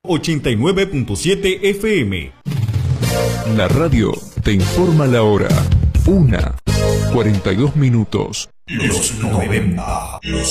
89.7 FM. La radio te informa la hora. 1:42. Los 90.